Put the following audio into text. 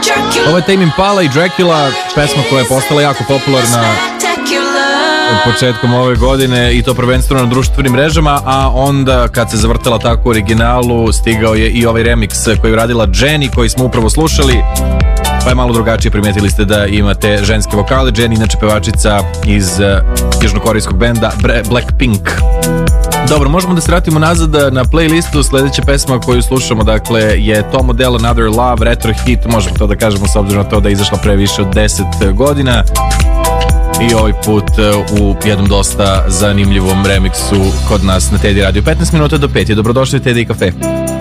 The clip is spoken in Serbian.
Ovo je Tame Impala i Dracula, pesma koja je postala jako popularna početkom ove godine i to prvenstveno na društvenim mrežama, a onda kad se zavrtela tako u originalu stigao je i ovaj remix koji je uradila Jenny, koji smo upravo slušali, pa je malo drugačije. Primetili ste da imate ženske vokale. Jenny inače pevačica iz južnokorejskog benda Blackpink. Dobro, možemo da se vratimo nazad na playlistu. Sledeća pesma koju slušamo, dakle, je Tom Odell Another Love, retro hit, možemo to da kažemo s obzirom na to da je izašla pre više od 10 godina. I ovaj put u jednom dosta zanimljivom remiksu kod nas na Teddy Radio. 15 minuta do 5 je. Dobrodošli u Teddy Cafe.